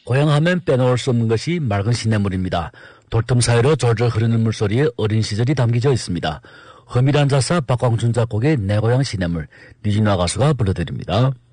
고향하면 빼놓을 수 없는 것이 맑은 시냇물입니다. 돌틈 사이로 졸졸 흐르는 물소리에 어린 시절이 담겨져 있습니다. 허밀한 자사 박광준 작곡의 내 고향 시냇물, 류진화 가수가 불러드립니다.